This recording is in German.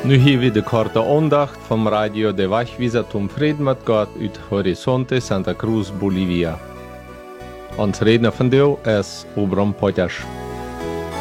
Nu hier weer de korte aandacht vom Radio de Wachwieser zum Frieden mit Gott uit Horizonte Santa Cruz, Bolivia. Ons redner van deel is Obram Potjas.